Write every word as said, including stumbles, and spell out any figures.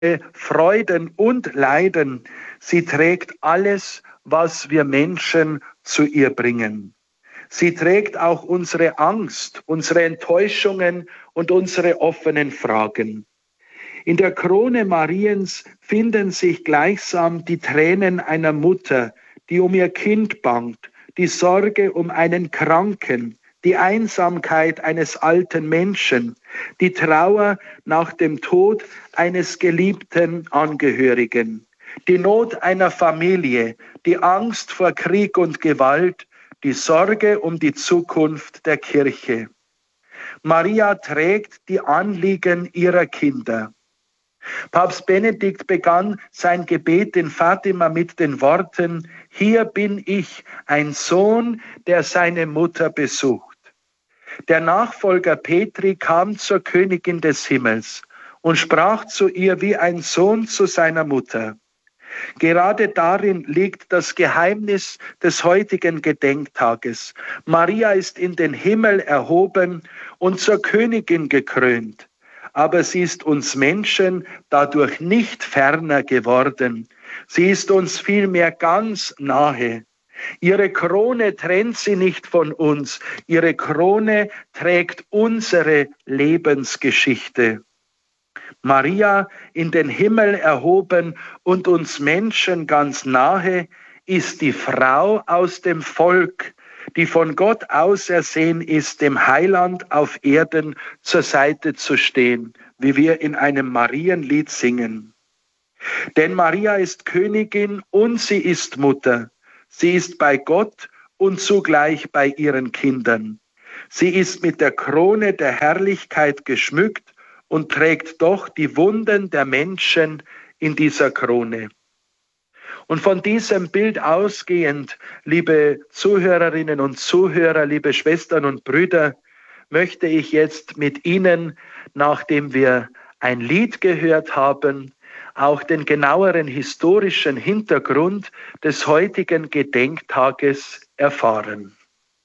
Freuden und Leiden. Sie trägt alles, was wir Menschen zu ihr bringen. Sie trägt auch unsere Angst, unsere Enttäuschungen und unsere offenen Fragen. In der Krone Mariens finden sich gleichsam die Tränen einer Mutter, die um ihr Kind bangt, die Sorge um einen Kranken, die Einsamkeit eines alten Menschen, die Trauer nach dem Tod eines geliebten Angehörigen, die Not einer Familie, die Angst vor Krieg und Gewalt, die Sorge um die Zukunft der Kirche. Maria trägt die Anliegen ihrer Kinder. Papst Benedikt begann sein Gebet in Fatima mit den Worten: Hier bin ich, ein Sohn, der seine Mutter besucht. Der Nachfolger Petri kam zur Königin des Himmels und sprach zu ihr wie ein Sohn zu seiner Mutter. Gerade darin liegt das Geheimnis des heutigen Gedenktages. Maria ist in den Himmel erhoben und zur Königin gekrönt. Aber sie ist uns Menschen dadurch nicht ferner geworden. Sie ist uns vielmehr ganz nahe. Ihre Krone trennt sie nicht von uns. Ihre Krone trägt unsere Lebensgeschichte. Maria, in den Himmel erhoben und uns Menschen ganz nahe, ist die Frau aus dem Volk, die von Gott ausersehen ist, dem Heiland auf Erden zur Seite zu stehen, wie wir in einem Marienlied singen. Denn Maria ist Königin und sie ist Mutter. Sie ist bei Gott und zugleich bei ihren Kindern. Sie ist mit der Krone der Herrlichkeit geschmückt und trägt doch die Wunden der Menschen in dieser Krone. Und von diesem Bild ausgehend, liebe Zuhörerinnen und Zuhörer, liebe Schwestern und Brüder, möchte ich jetzt mit Ihnen, nachdem wir ein Lied gehört haben, auch den genaueren historischen Hintergrund des heutigen Gedenktages erfahren.